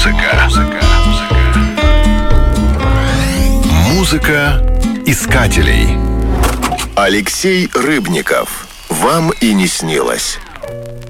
Музыка искателей. Алексей Рыбников. Вам и не снилось.